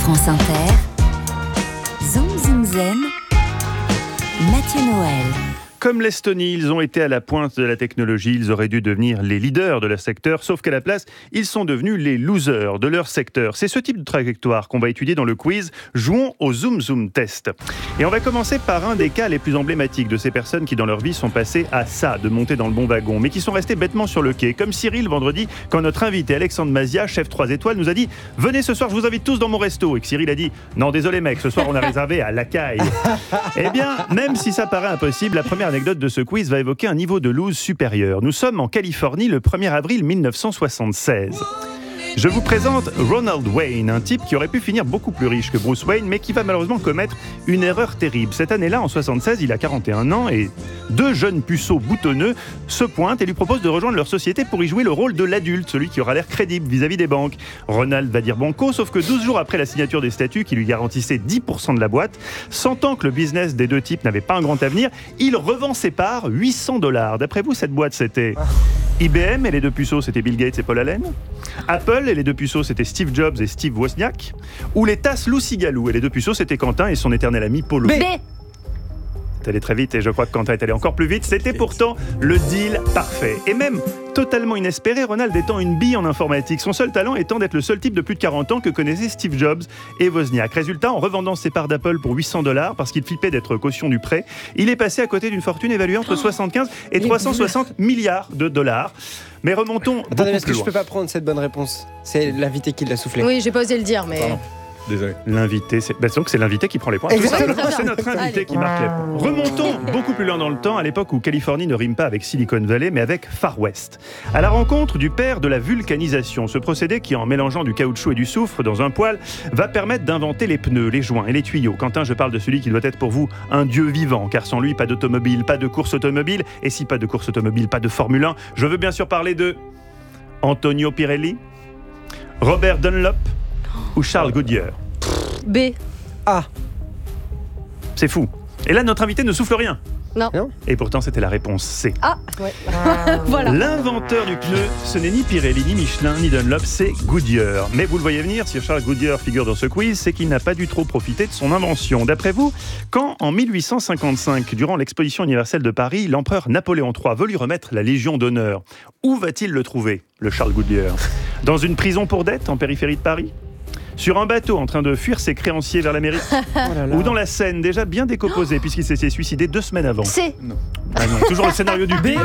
France Inter, Zoom Zoom Zen, Mathieu Noël. Comme l'Estonie, ils ont été à la pointe de la technologie, ils auraient dû devenir les leaders de leur secteur, sauf qu'à la place, ils sont devenus les losers de leur secteur. C'est ce type de trajectoire qu'on va étudier dans le quiz. Jouons au Zoom Zoom Test. Et on va commencer par un des cas les plus emblématiques de ces personnes qui, dans leur vie, sont passées à ça, de monter dans le bon wagon, mais qui sont restés bêtement sur le quai. Comme Cyril, vendredi, quand notre invité Alexandre Mazia, chef 3 étoiles, nous a dit « Venez ce soir, je vous invite tous dans mon resto ». Et que Cyril a dit « Non, désolé mec, ce soir on a réservé à l'Acaille ». Eh bien, même si ça paraît impossible, la première anecdote de ce quiz va évoquer un niveau de lose supérieur. Nous sommes en Californie le 1er avril 1976. Je vous présente Ronald Wayne, un type qui aurait pu finir beaucoup plus riche que Bruce Wayne, mais qui va malheureusement commettre une erreur terrible. Cette année-là, en 76, il a 41 ans et deux jeunes puceaux boutonneux se pointent et lui proposent de rejoindre leur société pour y jouer le rôle de l'adulte, celui qui aura l'air crédible vis-à-vis des banques. Ronald va dire banco, sauf que 12 jours après la signature des statuts qui lui garantissaient 10% de la boîte, sentant que le business des deux types n'avait pas un grand avenir, il revend ses parts $800. D'après vous, cette boîte, c'était IBM et les deux puceaux, c'était Bill Gates et Paul Allen. Apple et les deux puceaux, c'était Steve Jobs et Steve Wozniak. Ou les tasses Lucy Galou et les deux puceaux, c'était Quentin et son éternel ami Polo. B. C'est allé très vite et je crois que Quentin est allé encore plus vite. C'était pourtant le deal parfait. Et même totalement inespéré, Ronald étant une bille en informatique. Son seul talent étant d'être le seul type de plus de 40 ans que connaissaient Steve Jobs et Wozniak. Résultat, en revendant ses parts d'Apple pour $800 parce qu'il flippait d'être caution du prêt, il est passé à côté d'une fortune évaluée entre 75 et 360 milliards de dollars. Mais remontons beaucoup Attendez, est-ce que plus je loin. peux pas prendre cette bonne réponse? C'est l'invité qui l'a soufflé. Oui, j'ai pas osé le dire, mais... Pardon. Désolé. L'invité, donc c'est l'invité qui prend les points. Exactement. Tout simplement, c'est notre invité qui marque les points. Remontons beaucoup plus loin dans le temps, à l'époque où Californie ne rime pas avec Silicon Valley, mais avec Far West. À la rencontre du père de la vulcanisation, ce procédé qui, en mélangeant du caoutchouc et du soufre dans un poêle, va permettre d'inventer les pneus, les joints et les tuyaux. Quentin, je parle de celui qui doit être pour vous un dieu vivant, car sans lui, pas d'automobile, pas de course automobile, et si pas de course automobile, pas de Formule 1. Je veux bien sûr parler de Antonio Pirelli, Robert Dunlop ou Charles Goodyear. B. Ah. C'est fou. Et là, notre invité ne souffle rien. Non. Et pourtant, c'était la réponse C. Ah, ouais. Voilà. L'inventeur du pneu, ce n'est ni Pirelli, ni Michelin, ni Dunlop, c'est Goodyear. Mais vous le voyez venir, si Charles Goodyear figure dans ce quiz, c'est qu'il n'a pas dû trop profiter de son invention. D'après vous, quand en 1855, durant l'exposition universelle de Paris, l'empereur Napoléon III veut lui remettre la Légion d'honneur, où va-t-il le trouver, le Charles Goodyear? Dans une prison pour dette en périphérie de Paris? Sur un bateau en train de fuir ses créanciers vers l'Amérique? Ou dans la Seine, déjà bien décomposée, puisqu'il s'est suicidé 2 semaines avant? C. Ah non, toujours le scénario du pire.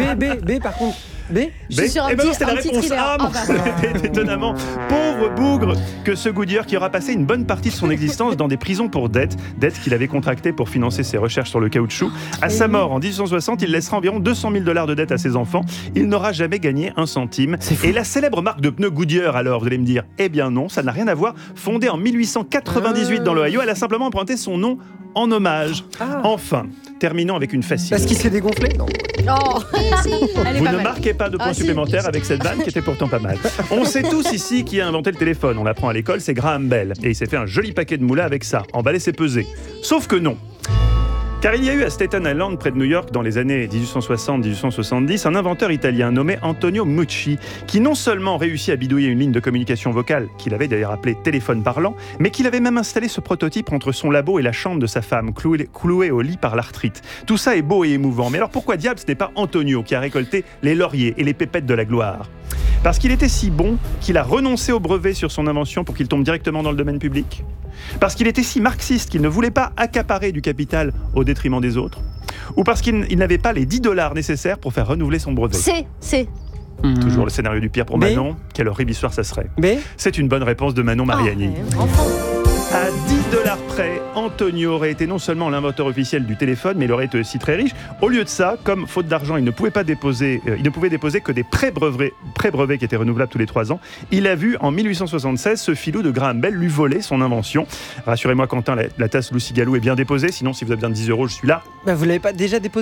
B, par contre. B. Je suis sur un Eh ben non, petit, c'était la un petit réponse thriller. A. Ah, bah. Étonnamment, pauvre bougre que ce Goodyear qui aura passé une bonne partie de son existence dans des prisons pour dettes qu'il avait contractées pour financer ses recherches sur le caoutchouc. À sa mort en 1860, il laissera environ $200,000 de dettes à ses enfants. Il n'aura jamais gagné un centime. Et la célèbre marque de pneus Goodyear, alors, vous allez me dire, eh bien non, ça n'a rien à voir. Fondée en 1898 dans l'Ohio, elle a simplement emprunté son nom en hommage. Enfin, terminons avec une facile. Parce qu'il s'est dégonflé? Non. Oh. Elle est Vous pas ne mal. marquez pas de points Ah, si. supplémentaires avec cette vanne qui était pourtant pas mal. On sait tous ici qui a inventé le téléphone. On l'apprend à l'école, c'est Graham Bell. Et il s'est fait un joli paquet de moulas avec ça. Emballer, c'est peser. Sauf que non. Car il y a eu à Staten Island, près de New York, dans les années 1860-1870, un inventeur italien nommé Antonio Mucci, qui non seulement réussit à bidouiller une ligne de communication vocale, qu'il avait d'ailleurs appelée téléphone parlant, mais qu'il avait même installé ce prototype entre son labo et la chambre de sa femme, cloué au lit par l'arthrite. Tout ça est beau et émouvant. Mais alors pourquoi diable ce n'est pas Antonio qui a récolté les lauriers et les pépettes de la gloire? Parce qu'il était si bon qu'il a renoncé au brevet sur son invention pour qu'il tombe directement dans le domaine public? Parce qu'il était si marxiste qu'il ne voulait pas accaparer du capital au détriment des autres? Ou parce qu'il n'avait pas les $10 nécessaires pour faire renouveler son brevet? C. Toujours le scénario du pire pour B. Manon. Quelle horrible histoire ça serait. B. C'est une bonne réponse de Manon Mariani. Enfant. À $10 près, Antonio aurait été non seulement l'inventeur officiel du téléphone, mais il aurait été aussi très riche. Au lieu de ça, comme faute d'argent, il ne pouvait déposer que des pré-brevets qui étaient renouvelables tous les 3 ans. Il a vu en 1876 ce filou de Graham Bell lui voler son invention. Rassurez-moi, Quentin, la tasse Lucy Galou est bien déposée. Sinon, si vous avez besoin de 10 €, je suis là. Bah, vous l'avez pas déjà déposé?